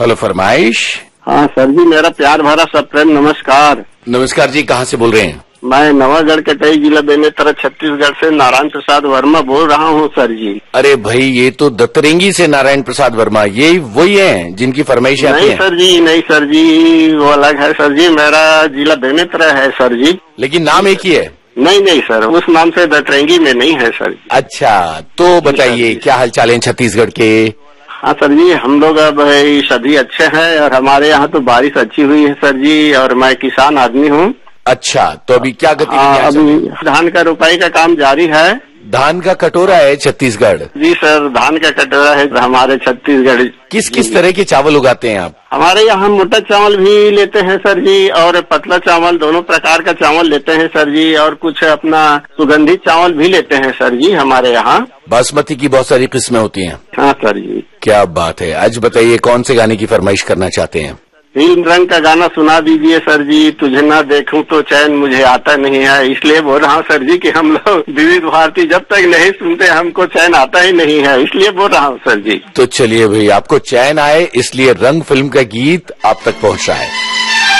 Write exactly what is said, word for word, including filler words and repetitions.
Hello फरमाइश। हाँ sir जी, मेरा प्यार भरा सब प्रेम नमस्कार। नमस्कार जी, कहाँ से बोल रहे हैं? मैं नवागढ़ कटई जिला बेमेतरा छत्तीसगढ़ से नारायण प्रसाद वर्मा बोल रहा हूँ सर जी। अरे भाई, ये तो दत्तरेंगी से नारायण प्रसाद वर्मा, ये वही हैं जिनकी फरमाइश आती है? नहीं सर जी, नहीं सर जी, वो अलग है सर जी। मेरा जिला बेमेतरा है सर जी। लेकिन नाम एक ही है? नहीं नहीं सर, उस नाम से दत्तरेंगी में नहीं है सर। अच्छा, तो बताइए क्या हाल चाल है छत्तीसगढ़ के? हाँ सर जी, हम लोग अब सभी अच्छे हैं और हमारे यहाँ तो बारिश अच्छी हुई है सर जी, और मैं किसान आदमी हूँ। अच्छा, तो अभी क्या गतिविधियां? अभी धान का रुपाई का काम जारी है। धान का कटोरा है छत्तीसगढ़? जी सर, धान का कटोरा है हमारे छत्तीसगढ़। किस किस तरह के चावल उगाते हैं आप? हमारे यहाँ मोटा चावल भी लेते हैं सर जी, और पतला चावल, दोनों प्रकार का चावल लेते हैं सर जी, और कुछ अपना सुगंधित चावल भी लेते हैं सर जी हमारे यहाँ। बासमती की बहुत सारी किस्में होती हैं। हाँ सर जी। क्या बात है। आज बताइए कौन से गाने की फरमाइश करना चाहते हैं? नील रंग का गाना सुना दीजिए सर जी। तुझे ना देखूं तो चैन मुझे आता नहीं है, इसलिए बोल रहा हूँ सर जी कि हम लोग विविध भारती जब तक नहीं सुनते हमको चैन आता ही नहीं है, इसलिए बोल रहा हूँ सर जी। तो चलिए भाई, आपको चैन आए इसलिए रंग फिल्म का गीत आप तक पहुंच रहा है।